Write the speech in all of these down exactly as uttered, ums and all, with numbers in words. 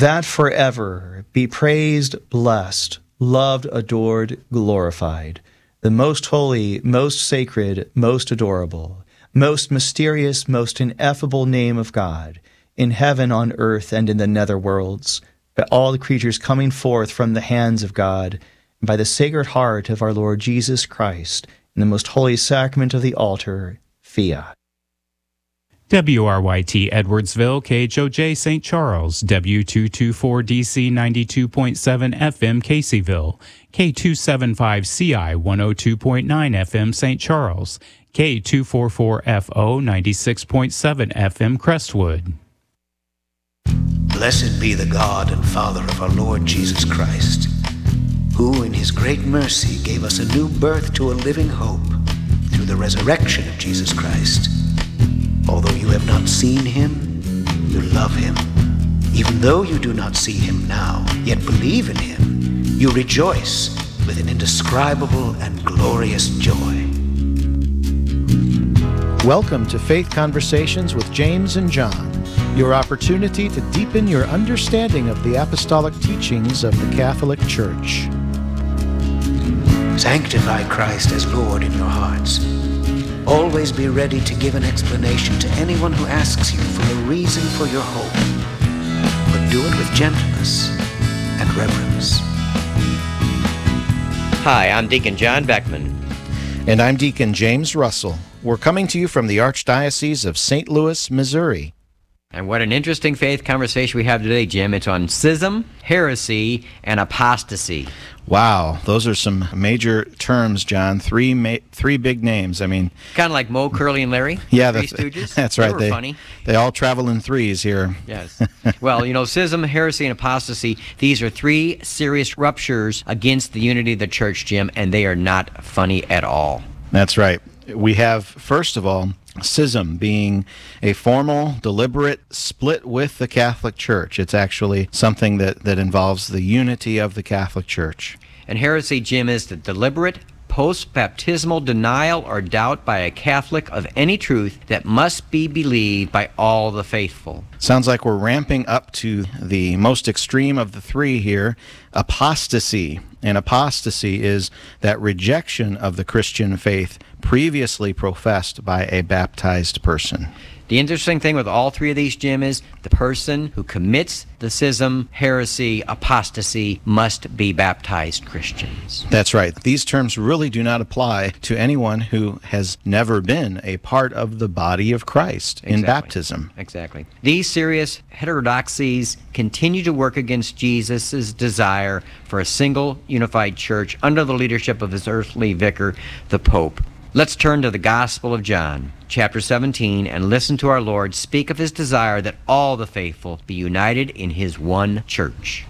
that forever be praised, blessed, loved, adored, glorified, the most holy, most sacred, most adorable, most mysterious, most ineffable name of God, in heaven, on earth, and in the nether worlds, by all the creatures coming forth from the hands of God, and by the Sacred Heart of our Lord Jesus Christ, in the most holy sacrament of the altar, Fiat. W R Y T Edwardsville, K H O J Saint Charles, W two twenty-four D C ninety-two point seven F M Caseyville, K two seventy-five C I one oh two point nine F M Saint Charles, K two forty-four F O ninety-six point seven F M Crestwood. Blessed be the God and Father of our Lord Jesus Christ, who in his great mercy gave us a new birth to a living hope through the resurrection of Jesus Christ. Although you have not seen him, you love him. Even though you do not see him now, yet believe in him, you rejoice with an indescribable and glorious joy. Welcome to Faith Conversations with James and John, your opportunity to deepen your understanding of the apostolic teachings of the Catholic Church. Sanctify Christ as Lord in your hearts. Always be ready to give an explanation to anyone who asks you for a reason for your hope, but do it with gentleness and reverence. Hi, I'm Deacon John Beckman. And I'm Deacon James Russell. We're coming to you from the Archdiocese of Saint Louis, Missouri. And what an interesting faith conversation we have today, Jim. It's on schism, heresy, and apostasy. Wow, those are some major terms, John. Three ma- three big names. I mean, kind of like Moe, Curly, and Larry. Yeah, Three that's, Stooges. That's right. They were they, funny. They all travel in threes here. Yes. Well, you know, schism, heresy, and apostasy, these are three serious ruptures against the unity of the church, Jim, and they are not funny at all. That's right. We have, first of all, schism being a formal, deliberate split with the Catholic Church. It's actually something that, that involves the unity of the Catholic Church. And heresy, Jim, is the deliberate post-baptismal denial or doubt by a Catholic of any truth that must be believed by all the faithful. Sounds like we're ramping up to the most extreme of the three here, apostasy. And apostasy is that rejection of the Christian faith previously professed by a baptized person. The interesting thing with all three of these, Jim, is the person who commits the schism, heresy, apostasy must be baptized Christians. That's right. These terms really do not apply to anyone who has never been a part of the body of Christ in Exactly. baptism. Exactly. These serious heterodoxies continue to work against Jesus' desire for a single unified church under the leadership of his earthly vicar, the Pope. Let's turn to the Gospel of John, chapter seventeen, and listen to our Lord speak of his desire that all the faithful be united in his one church.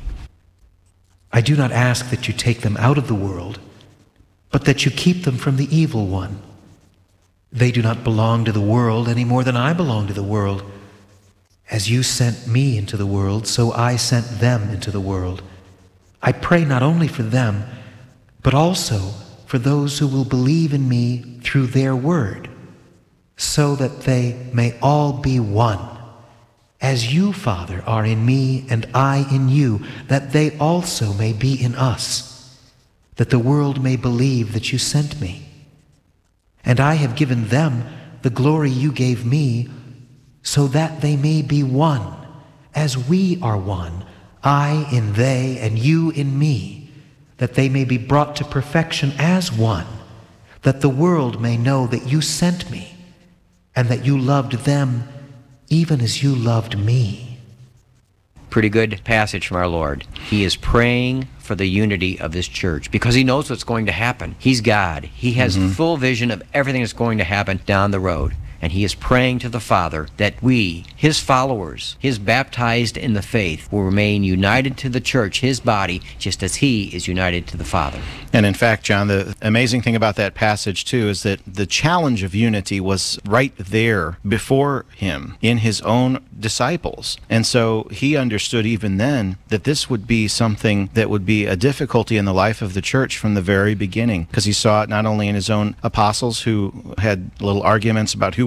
I do not ask that you take them out of the world, but that you keep them from the evil one. They do not belong to the world any more than I belong to the world. As you sent me into the world, so I sent them into the world. I pray not only for them, but also for those who will believe in me through their word, so that they may all be one, as you, Father, are in me and I in you, that they also may be in us, that the world may believe that you sent me. And I have given them the glory you gave me, so that they may be one, as we are one, I in they and you in me, that they may be brought to perfection as one, that the world may know that you sent me, and that you loved them even as you loved me. Pretty good passage from our Lord. He is praying for the unity of this church because he knows what's going to happen. He's God. He has mm-hmm. full vision of everything that's going to happen down the road. And he is praying to the Father that we, his followers, his baptized in the faith, will remain united to the church, his body, just as he is united to the Father. And in fact, John, the amazing thing about that passage, too, is that the challenge of unity was right there before him in his own disciples. And so he understood even then that this would be something that would be a difficulty in the life of the church from the very beginning, because he saw it not only in his own apostles who had little arguments about who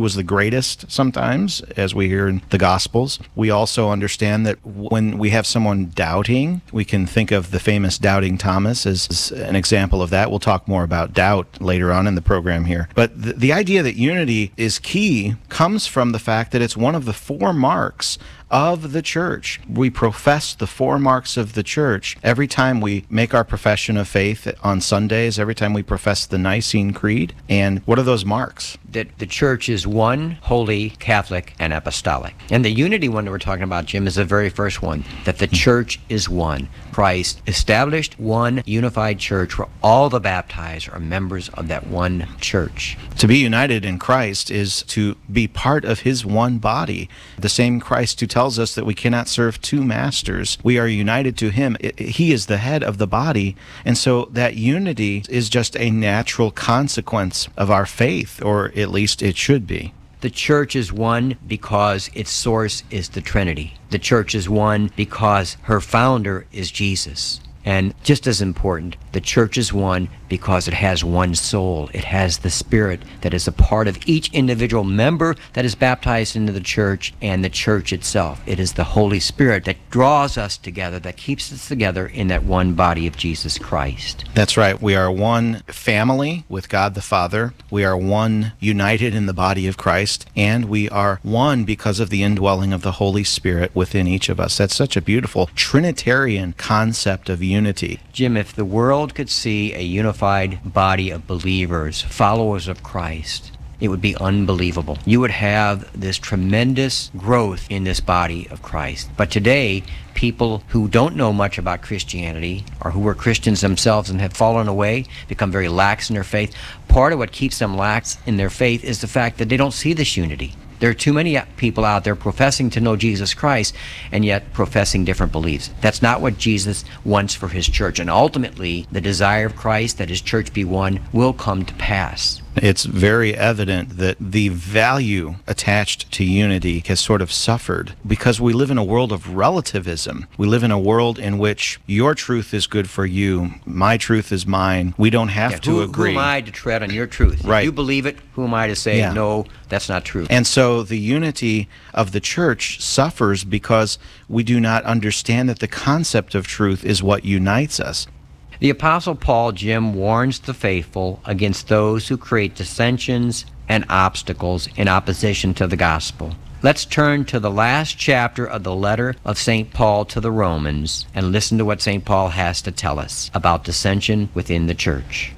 was the greatest sometimes, as we hear in the Gospels. We also understand that when we have someone doubting, we can think of the famous doubting Thomas as an example of that. We'll talk more about doubt later on in the program here. But the, the idea that unity is key comes from the fact that it's one of the four marks of the church. We profess the four marks of the church every time we make our profession of faith on Sundays, every time we profess the Nicene Creed. And what are those marks? That the church is one, holy, Catholic, and apostolic. And the unity one that we're talking about, Jim, is the very first one, that the church is one. Christ established one unified church where all the baptized are members of that one church. To be united in Christ is to be part of his one body. The same Christ who tells us that we cannot serve two masters. We are united to him. He is the head of the body. And so that unity is just a natural consequence of our faith, or at least it should be. The church is one because its source is the Trinity. The church is one because her founder is Jesus. And just as important, the church is one because it has one soul. It has the Spirit that is a part of each individual member that is baptized into the church and the church itself. It is the Holy Spirit that draws us together, that keeps us together in that one body of Jesus Christ. That's right. We are one family with God the Father. We are one united in the body of Christ, and we are one because of the indwelling of the Holy Spirit within each of us. That's such a beautiful Trinitarian concept of unity. Jim, if the world could see a unified body of believers, followers of Christ, it would be unbelievable. You would have this tremendous growth in this body of Christ. But today, people who don't know much about Christianity, or who were Christians themselves and have fallen away, become very lax in their faith. Part of what keeps them lax in their faith is the fact that they don't see this unity. There are too many people out there professing to know Jesus Christ and yet professing different beliefs. That's not what Jesus wants for his church. And ultimately, the desire of Christ that his church be one will come to pass. It's very evident that the value attached to unity has sort of suffered because we live in a world of relativism. We live in a world in which your truth is good for you, my truth is mine. We don't have yeah, to who, agree. Who am I to tread on your truth? Right. If you believe it, who am I to say, yeah. no, that's not true? And so the unity of the church suffers because we do not understand that the concept of truth is what unites us. The Apostle Paul, Jim, warns the faithful against those who create dissensions and obstacles in opposition to the gospel. Let's turn to the last chapter of the letter of Saint Paul to the Romans and listen to what Saint Paul has to tell us about dissension within the church.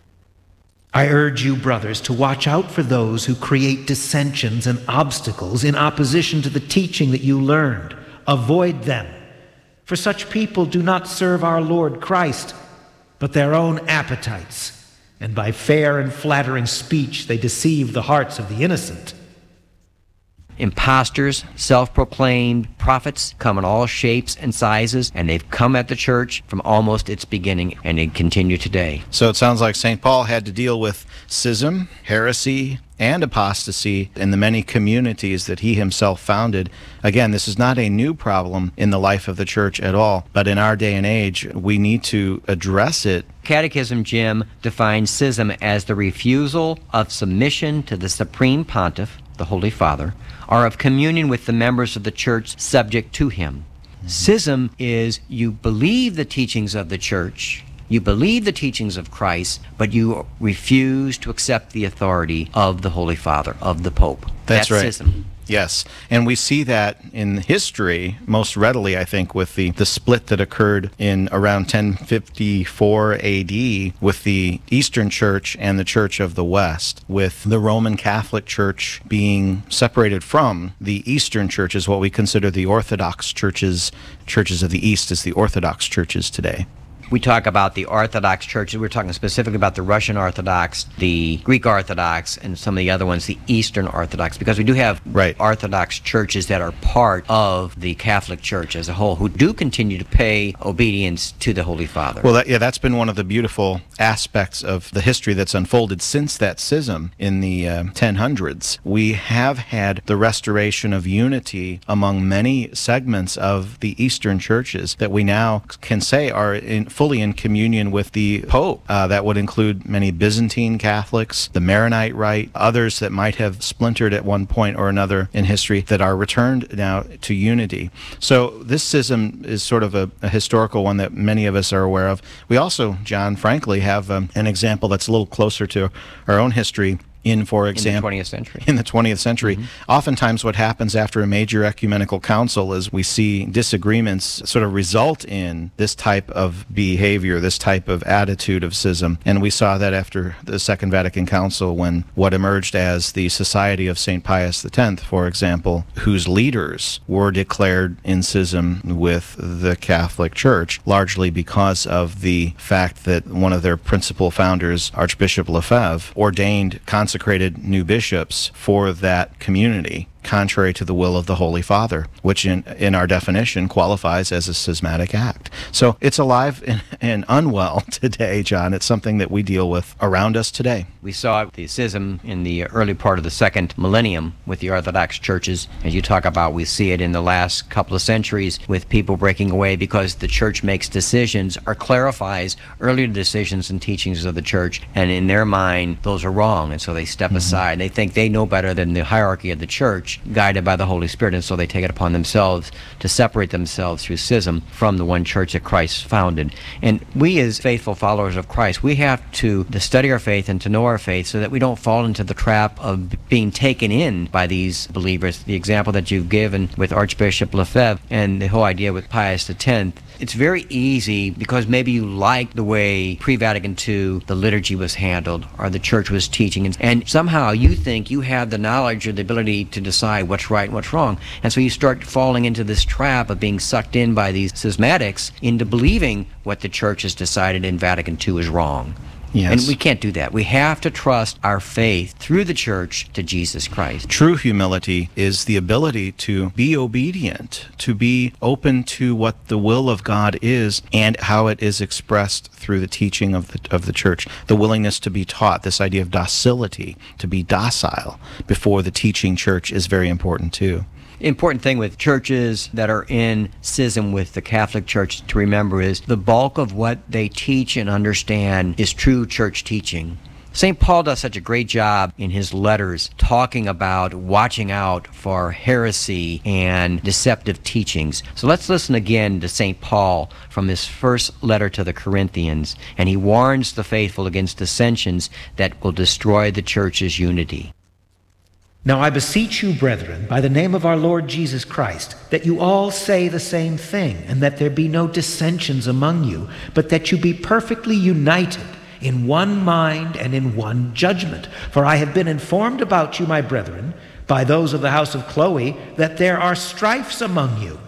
I urge you, brothers, to watch out for those who create dissensions and obstacles in opposition to the teaching that you learned. Avoid them, for such people do not serve our Lord Christ, but their own appetites, and by fair and flattering speech they deceive the hearts of the innocent. Imposters, self-proclaimed prophets come in all shapes and sizes, and they've come at the church from almost its beginning, and they continue today. So it sounds like Saint Paul had to deal with schism, heresy, and apostasy in the many communities that he himself founded. Again, this is not a new problem in the life of the church at all, but in our day and age, we need to address it. Catechism, Jim, defines schism as the refusal of submission to the Supreme Pontiff, the Holy Father, or of communion with the members of the church subject to him. Mm-hmm. Schism is you believe the teachings of the church, you believe the teachings of Christ, but you refuse to accept the authority of the Holy Father, of the Pope. That's, That's right. schism. Yes, and we see that in history most readily, I think, with the, the split that occurred in around ten fifty-four A D with the Eastern Church and the Church of the West, with the Roman Catholic Church being separated from the Eastern churches, what we consider the Orthodox churches, churches of the East as the Orthodox churches today. We talk about the Orthodox churches. We're talking specifically about the Russian Orthodox, the Greek Orthodox, and some of the other ones, the Eastern Orthodox, because we do have right. Orthodox churches that are part of the Catholic Church as a whole, who do continue to pay obedience to the Holy Father. Well, that, yeah, that's been one of the beautiful aspects of the history that's unfolded since that schism in the uh, ten hundreds. We have had the restoration of unity among many segments of the Eastern churches that we now can say are in fully in communion with the Pope. Uh, that would include many Byzantine Catholics, the Maronite Rite, others that might have splintered at one point or another in history that are returned now to unity. So this schism is sort of a, a historical one that many of us are aware of. We also, John, frankly, have um, an example that's a little closer to our own history. In, for example, in the twentieth century. In the twentieth century. Mm-hmm. Oftentimes what happens after a major ecumenical council is we see disagreements sort of result in this type of behavior, this type of attitude of schism. And we saw that after the Second Vatican Council when what emerged as the Society of Saint Pius the Tenth, for example, whose leaders were declared in schism with the Catholic Church, largely because of the fact that one of their principal founders, Archbishop Lefebvre, ordained consecrated new bishops for that community, contrary to the will of the Holy Father, which in, in our definition qualifies as a schismatic act. So it's alive and, and unwell today, John. It's something that we deal with around us today. We saw the schism in the early part of the second millennium with the Orthodox churches. As you talk about, we see it in the last couple of centuries with people breaking away because the church makes decisions or clarifies earlier decisions and teachings of the church, and in their mind, those are wrong, and so they step mm-hmm. aside. They think they know better than the hierarchy of the church, guided by the Holy Spirit, and so they take it upon themselves to separate themselves through schism from the one church that Christ founded. And we as faithful followers of Christ, we have to, to study our faith and to know our faith so that we don't fall into the trap of being taken in by these believers. The example that you've given with Archbishop Lefebvre and the whole idea with Pius the Tenth, it's very easy because maybe you like the way pre-Vatican two the liturgy was handled or the church was teaching, and, and somehow you think you have the knowledge or the ability to decide what's right and what's wrong, and so you start falling into this trap of being sucked in by these schismatics into believing what the church has decided in Vatican two is wrong. Yes. And we can't do that. We have to trust our faith through the church to Jesus Christ. True humility is the ability to be obedient, to be open to what the will of God is and how it is expressed through the teaching of the of the church. The willingness to be taught, this idea of docility, to be docile before the teaching church is very important too. Important thing with churches that are in schism with the Catholic Church to remember is the bulk of what they teach and understand is true church teaching. Saint Paul does such a great job in his letters talking about watching out for heresy and deceptive teachings. So let's listen again to Saint Paul from his first letter to the Corinthians, and he warns the faithful against dissensions that will destroy the church's unity. Now I beseech you, brethren, by the name of our Lord Jesus Christ, that you all say the same thing, and that there be no dissensions among you, but that you be perfectly united in one mind and in one judgment. For I have been informed about you, my brethren, by those of the house of Chloe, that there are strifes among you.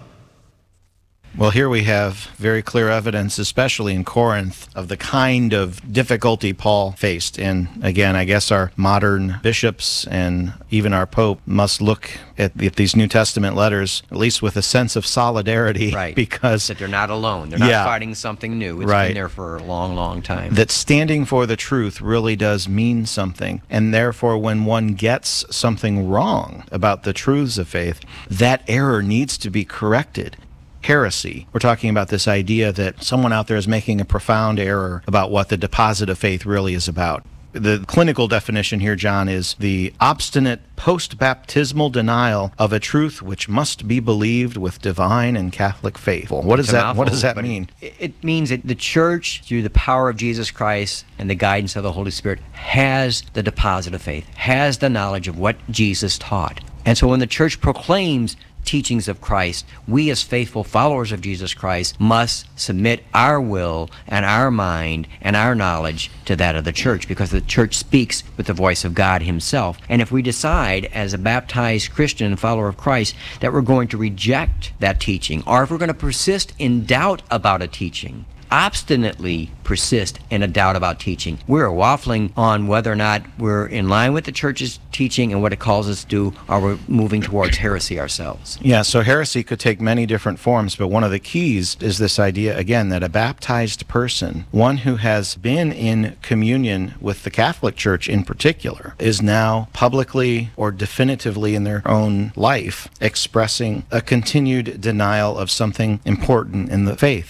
Well, here we have very clear evidence, especially in Corinth, of the kind of difficulty Paul faced. And again, I guess our modern bishops and even our Pope must look at, at these New Testament letters, at least with a sense of solidarity. Right. Because that they're not alone. They're not yeah, fighting something new. It's right. been there for a long, long time. That standing for the truth really does mean something. And therefore, when one gets something wrong about the truths of faith, that error needs to be corrected. Heresy. We're talking about this idea that someone out there is making a profound error about what the deposit of faith really is about. The clinical definition here, John, is the obstinate post-baptismal denial of a truth which must be believed with divine and Catholic faith. What does that What does that mean? It means that the church, through the power of Jesus Christ and the guidance of the Holy Spirit, has the deposit of faith, has the knowledge of what Jesus taught. And so when the church proclaims teachings of Christ, we as faithful followers of Jesus Christ must submit our will and our mind and our knowledge to that of the church, because the church speaks with the voice of God himself. And if we decide as a baptized Christian and follower of Christ that we're going to reject that teaching, or if we're going to persist in doubt about a teaching, obstinately persist in a doubt about teaching, we're waffling on whether or not we're in line with the church's teaching and what it calls us to do, or we're moving towards heresy ourselves. Yeah, so heresy could take many different forms, but one of the keys is this idea, again, that a baptized person, one who has been in communion with the Catholic Church in particular, is now publicly or definitively in their own life expressing a continued denial of something important in the faith.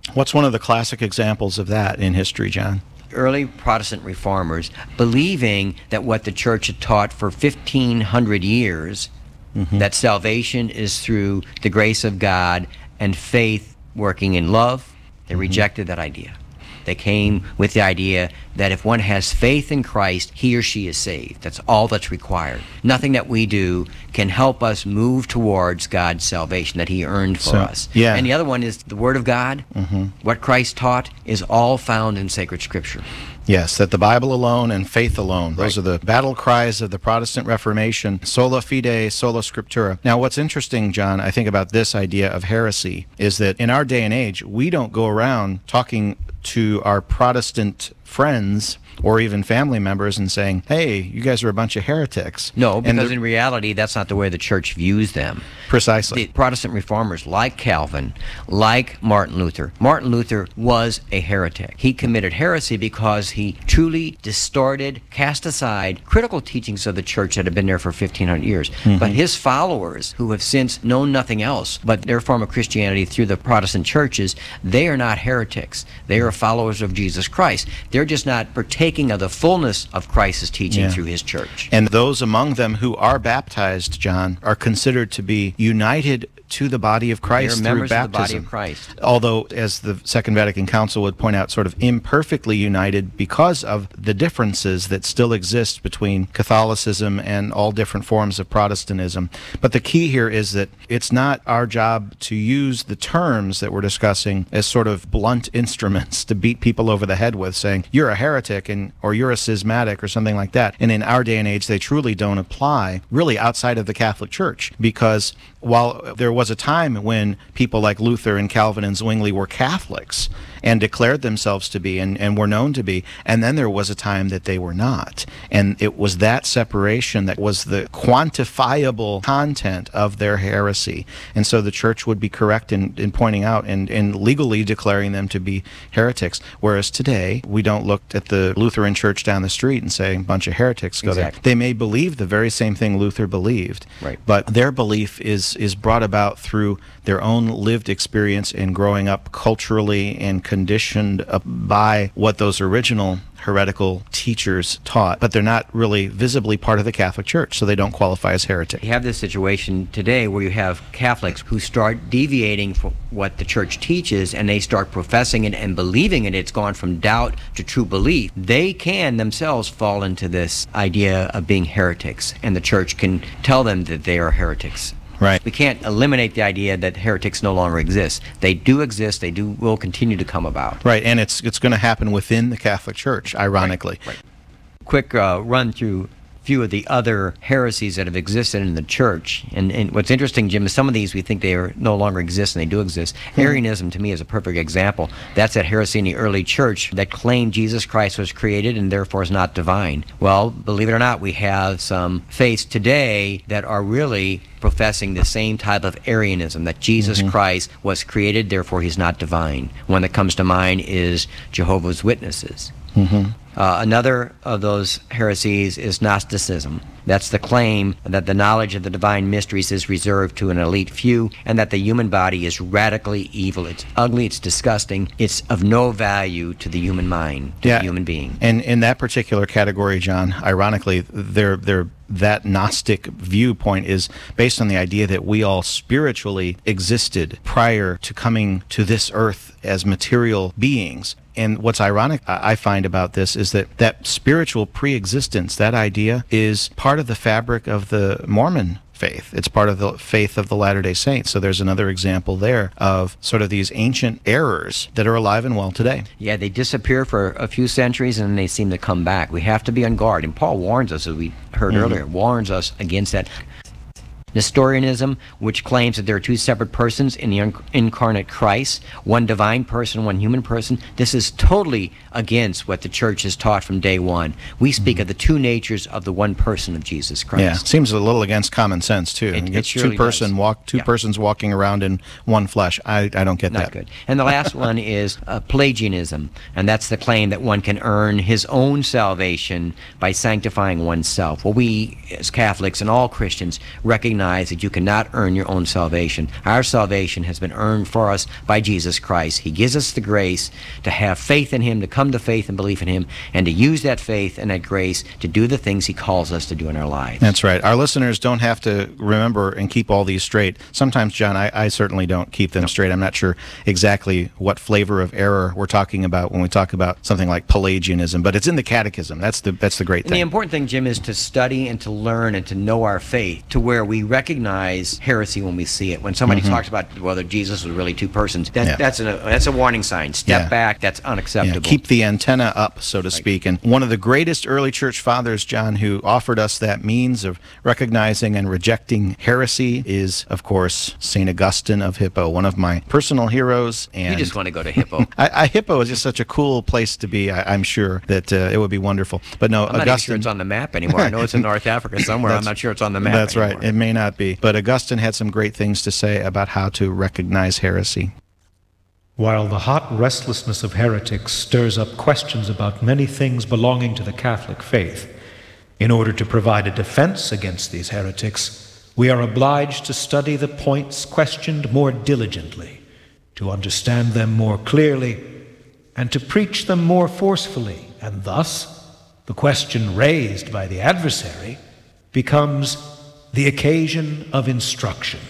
What's one of the classic examples of that in history, John? Early Protestant reformers believing that what the church had taught for fifteen hundred years, mm-hmm. that salvation is through the grace of God and faith working in love, they mm-hmm. rejected that idea. They came with the idea that if one has faith in Christ, he or she is saved. That's all that's required. Nothing that we do can help us move towards God's salvation that he earned for so, us. Yeah. And the other one is the Word of God. Mm-hmm. What Christ taught is all found in sacred Scripture. Yes, that the Bible alone and faith alone, those Right. are the battle cries of the Protestant Reformation, sola fide, sola scriptura. Now, what's interesting, John, I think about this idea of heresy, is that in our day and age, we don't go around talking to our Protestant friends or even family members and saying, hey, you guys are a bunch of heretics. No, because the, in reality, that's not the way the church views them. Precisely. The Protestant reformers like Calvin, like Martin Luther. Martin Luther was a heretic. He committed heresy because he truly distorted, cast aside critical teachings of the church that had been there for fifteen hundred years. Mm-hmm. But his followers, who have since known nothing else but their form of Christianity through the Protestant churches, they are not heretics. They are followers of Jesus Christ. They're just not partaking of the fullness of Christ's teaching Yeah. through his church. And those among them who are baptized, John, are considered to be united to the body of Christ They're through members baptism. of the body of Christ. Although, as the Second Vatican Council would point out, sort of imperfectly united because of the differences that still exist between Catholicism and all different forms of Protestantism. But the key here is that it's not our job to use the terms that we're discussing as sort of blunt instruments to beat people over the head with, saying, you're a heretic and or you're a schismatic or something like that. And in our day and age, they truly don't apply really outside of the Catholic Church, because while there was a time when people like Luther and Calvin and Zwingli were Catholics and declared themselves to be and, and were known to be, and then there was a time that they were not. And it was that separation that was the quantifiable content of their heresy. And so the church would be correct in, in pointing out and, and legally declaring them to be heretics. Whereas today, we don't look at the Lutheran church down the street and say, a bunch of heretics go Exactly. there. They may believe the very same thing Luther believed, Right. but their belief is is brought about through their own lived experience in growing up culturally and conditioned up by what those original heretical teachers taught, but they're not really visibly part of the Catholic Church, so they don't qualify as heretic. You have this situation today where you have Catholics who start deviating from what the church teaches, and they start professing it and believing it. It's gone from doubt to true belief. They can themselves fall into this idea of being heretics, and the church can tell them that they are heretics. Right. We can't eliminate the idea that heretics no longer exist. They do exist. They do will continue to come about. Right, and it's it's going to happen within the Catholic Church, ironically. Right. Right. Quick uh, run through a few of the other heresies that have existed in the church. And, and what's interesting, Jim, is some of these we think they are no longer exist, and they do exist. Hmm. Arianism, to me, is a perfect example. That's that heresy in the early church that claimed Jesus Christ was created and therefore is not divine. Well, believe it or not, we have some faiths today that are really professing the same type of Arianism, that Jesus mm-hmm. Christ was created, therefore he's not divine. One that comes to mind is Jehovah's Witnesses. Mm-hmm. Uh, another of those heresies is Gnosticism. That's the claim that the knowledge of the divine mysteries is reserved to an elite few, and that the human body is radically evil. It's ugly, it's disgusting, it's of no value to the human mind, to yeah. the human being. And in that particular category, John, ironically, they're, they're, that Gnostic viewpoint is based on the idea that we all spiritually existed prior to coming to this earth as material beings. And what's ironic, I find, about this is that that spiritual pre-existence, that idea, is part of the fabric of the Mormon faith. It's part of the faith of the Latter-day Saints. So there's another example there of sort of these ancient errors that are alive and well today. Yeah, they disappear for a few centuries and then they seem to come back. We have to be on guard. And Paul warns us, as we heard mm-hmm. earlier, warns us against that. Nestorianism, which claims that there are two separate persons in the incarnate Christ, one divine person, one human person. This is totally against what the church has taught from day one. We speak mm-hmm. of the two natures of the one person of Jesus Christ. Yeah, seems a little against common sense too. It, it's it two person does. walk, two yeah. persons walking around in one flesh. I, I don't get Not that. good. And the last one is uh, Pelagianism, and that's the claim that one can earn his own salvation by sanctifying oneself. Well, we as Catholics and all Christians recognize recognize that you cannot earn your own salvation. Our salvation has been earned for us by Jesus Christ. He gives us the grace to have faith in Him, to come to faith and belief in Him, and to use that faith and that grace to do the things He calls us to do in our lives. That's right. Our listeners don't have to remember and keep all these straight. Sometimes, John, I, I certainly don't keep them straight. I'm not sure exactly what flavor of error we're talking about when we talk about something like Pelagianism, but it's in the Catechism. That's the that's the great And thing. the important thing, Jim, is to study and to learn and to know our faith to where we recognize heresy when we see it. When somebody Mm-hmm. talks about whether Jesus was really two persons, that, Yeah. that's, a, that's a warning sign. Step Yeah. back. That's unacceptable. Yeah, keep the antenna up, so to speak. And one of the greatest early church fathers, John, who offered us that means of recognizing and rejecting heresy is, of course, Saint Augustine of Hippo, one of my personal heroes. And You just want to go to Hippo. I, I, Hippo is just such a cool place to be. I, I'm sure that uh, it would be wonderful. But no, I'm not even Augustine. sure it's on the map anymore. I know it's in North Africa somewhere. I'm That's- not sure it's on the map That's anymore. right. It may not be. But Augustine had some great things to say about how to recognize heresy. While the hot restlessness of heretics stirs up questions about many things belonging to the Catholic faith, in order to provide a defense against these heretics, we are obliged to study the points questioned more diligently, to understand them more clearly, and to preach them more forcefully, and thus the question raised by the adversary becomes the occasion of instruction.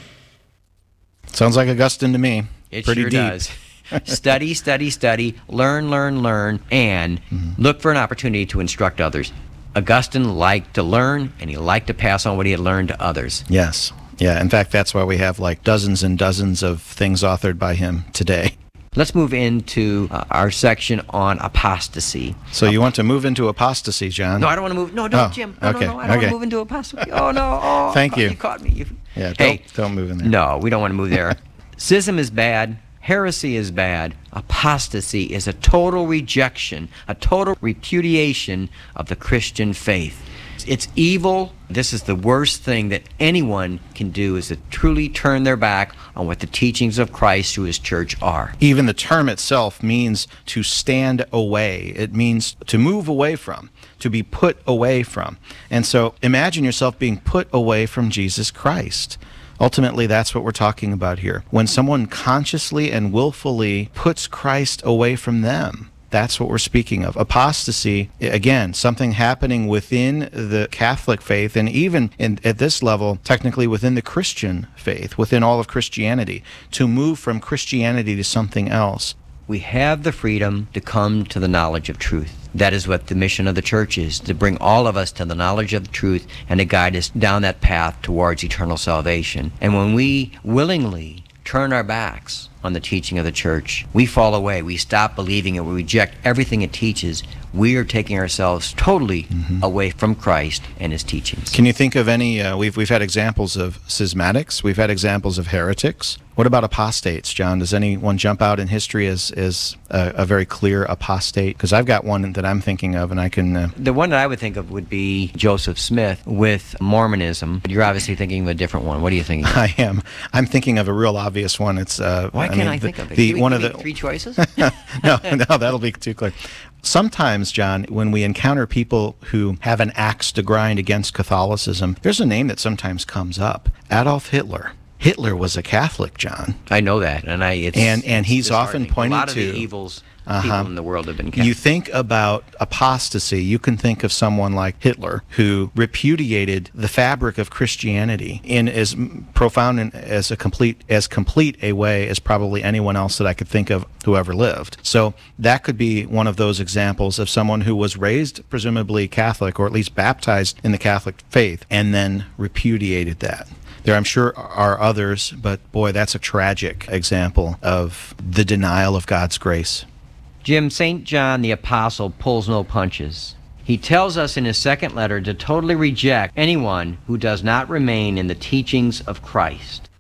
Sounds like Augustine to me. It Pretty sure deep. does. Study, study, study, learn, learn, learn, and Mm-hmm. look for an opportunity to instruct others. Augustine liked to learn, and he liked to pass on what he had learned to others. Yes. Yeah. In fact, that's why we have like dozens and dozens of things authored by him today. Let's move into uh, our section on apostasy. So you want to move into apostasy, John? No, I don't want to move. No, don't, Oh, Jim. No, okay, no, no. I don't want okay. to move into apostasy. Oh, no. Oh, Thank oh, you. You caught me. You... Yeah, Hey, don't, don't move in there. no, we don't want to move there. Schism is bad. Heresy is bad. Apostasy is a total rejection, a total repudiation of the Christian faith. It's evil. This is the worst thing that anyone can do, is to truly turn their back on what the teachings of Christ through His church are. Even the term itself means to stand away. It means to move away from, to be put away from. And so imagine yourself being put away from Jesus Christ. Ultimately, that's what we're talking about here. When someone consciously and willfully puts Christ away from them, that's what we're speaking of. Apostasy, again, something happening within the Catholic faith, and even in, at this level, technically within the Christian faith, within all of Christianity, to move from Christianity to something else. We have the freedom to come to the knowledge of truth. That is what the mission of the church is, to bring all of us to the knowledge of the truth and to guide us down that path towards eternal salvation. And when we willingly turn our backs on the teaching of the church, we fall away. We stop believing it. We reject everything it teaches. We are taking ourselves totally mm-hmm. away from Christ and His teachings. Can you think of any, uh, we've, we've had examples of schismatics, we've had examples of heretics. What about apostates, John? Does anyone jump out in history as, as a, a very clear apostate? Because I've got one that I'm thinking of, and I can... Uh... The one that I would think of would be Joseph Smith with Mormonism. You're obviously thinking of a different one. What are you thinking of? I am. I'm thinking of a real obvious one. It's uh, Why I can't mean, I the, think of it? The, Can we one give of me the three choices? no, no, that'll be too clear. Sometimes, John, when we encounter people who have an axe to grind against Catholicism, there's a name that sometimes comes up: Adolf Hitler. Hitler was a Catholic, John. I know that, and I it's and and he's it's often pointed a lot to of the evils uh-huh. people in the world have been Catholic. You think about apostasy, you can think of someone like Hitler, who repudiated the fabric of Christianity in as profound and as a complete as complete a way as probably anyone else that I could think of who ever lived. So that could be one of those examples of someone who was raised presumably Catholic, or at least baptized in the Catholic faith, and then repudiated that. There, I'm sure, are others, but boy, that's a tragic example of the denial of God's grace. Jim, Saint John the Apostle pulls no punches. He tells us in his second letter to totally reject anyone who does not remain in the teachings of Christ.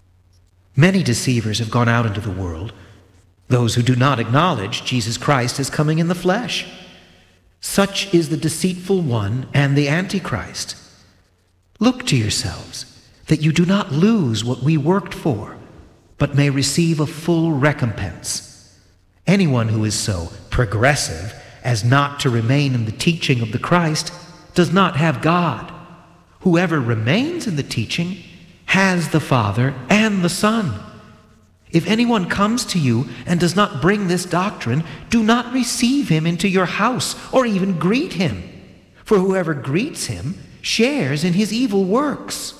Many deceivers have gone out into the world, those who do not acknowledge Jesus Christ as coming in the flesh. Such is the deceitful one and the Antichrist. Look to yourselves, that you do not lose what we worked for, but may receive a full recompense. Anyone who is so progressive as not to remain in the teaching of the Christ does not have God. Whoever remains in the teaching has the Father and the Son. If anyone comes to you and does not bring this doctrine, do not receive him into your house or even greet him. For whoever greets him shares in his evil works.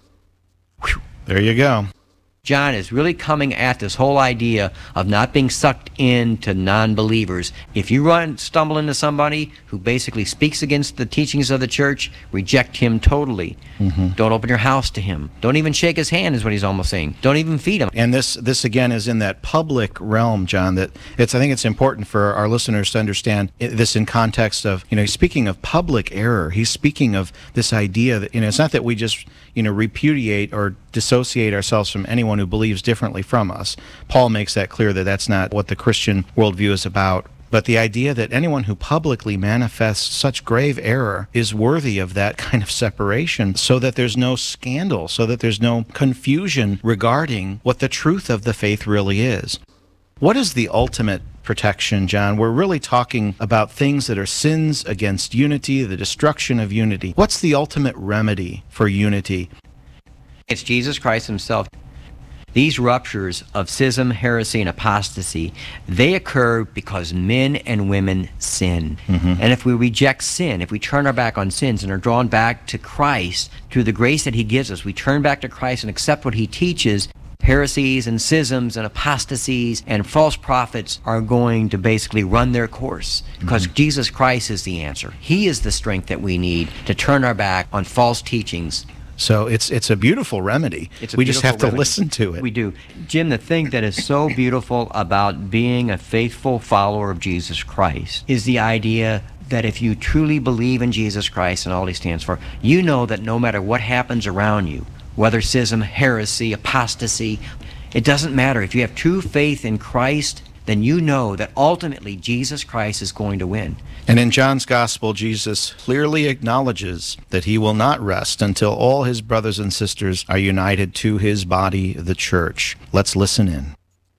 Whew. There you go. John is really coming at this whole idea of not being sucked into non-believers. If you run stumble into somebody who basically speaks against the teachings of the church, reject him totally. Mm-hmm. Don't open your house to him. Don't even shake his hand is what he's almost saying. Don't even feed him. And this this again is in that public realm, John, that it's I think it's important for our listeners to understand this in context of, you know, speaking of public error, he's speaking of this idea that, you know, it's not that we just, you know, repudiate or dissociate ourselves from anyone who believes differently from us. Paul makes that clear that that's not what the Christian worldview is about. But the idea that anyone who publicly manifests such grave error is worthy of that kind of separation so that there's no scandal, so that there's no confusion regarding what the truth of the faith really is. What is the ultimate protection, John? We're really talking about things that are sins against unity, the destruction of unity. What's the ultimate remedy for unity? It's Jesus Christ himself. These ruptures of schism, heresy, and apostasy, they occur because men and women sin. Mm-hmm. And if we reject sin, if we turn our back on sins and are drawn back to Christ through the grace that he gives us, we turn back to Christ and accept what he teaches, heresies and schisms and apostasies and false prophets are going to basically run their course because mm-hmm. Jesus Christ is the answer. He is the strength that we need to turn our back on false teachings. So it's it's a beautiful remedy. It's a we beautiful just have to remedy. listen to it. We do. Jim, the thing that is so beautiful about being a faithful follower of Jesus Christ is the idea that if you truly believe in Jesus Christ and all he stands for, you know that no matter what happens around you, whether schism, heresy, apostasy, it doesn't matter. If you have true faith in Christ, then you know that ultimately Jesus Christ is going to win. And in John's Gospel, Jesus clearly acknowledges that he will not rest until all his brothers and sisters are united to his body, the church. Let's listen in.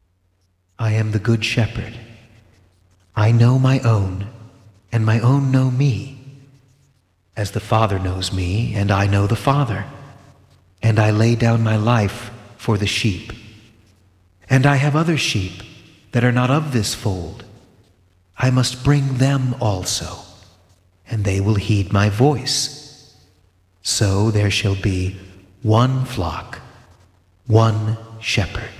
I am the good shepherd. I know my own, and my own know me, as the Father knows me, and I know the Father. And I lay down my life for the sheep. And I have other sheep that are not of this fold. I must bring them also, and they will heed my voice. So there shall be one flock, one shepherd.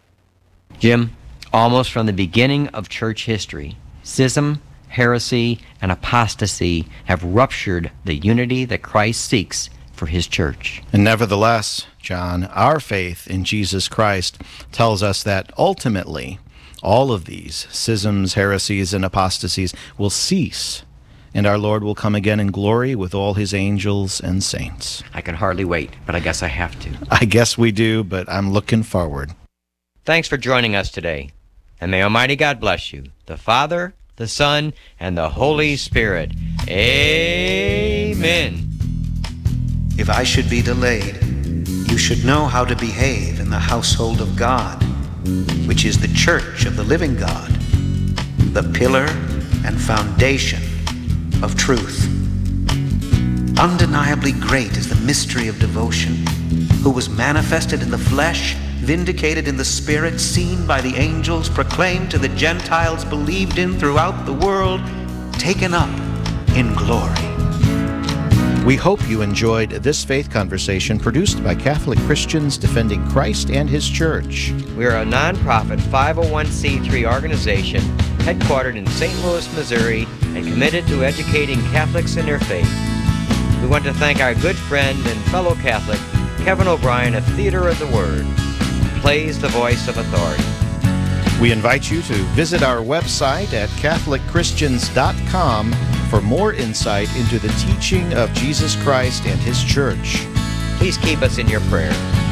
Jim, almost from the beginning of church history, schism, heresy, and apostasy have ruptured the unity that Christ seeks for his church. And nevertheless, John, our faith in Jesus Christ tells us that ultimately all of these schisms, heresies, and apostasies will cease, and our Lord will come again in glory with all his angels and saints. I can hardly wait, but I guess I have to. I guess we do, but I'm looking forward. Thanks for joining us today, and may Almighty God bless you, the Father, the Son, and the Holy Spirit. Amen. If I should be delayed, you should know how to behave in the household of God, which is the church of the living God, the pillar and foundation of truth. Undeniably great is the mystery of devotion, who was manifested in the flesh, vindicated in the spirit, seen by the angels, proclaimed to the Gentiles, believed in throughout the world, taken up in glory. We hope you enjoyed this faith conversation produced by Catholic Christians defending Christ and his church. We are a non-profit five oh one c three organization headquartered in Saint Louis, Missouri, and committed to educating Catholics in their faith. We want to thank our good friend and fellow Catholic, Kevin O'Brien of Theater of the Word, who plays the voice of authority. We invite you to visit our website at catholic christians dot com for more insight into the teaching of Jesus Christ and his church. Please keep us in your prayers.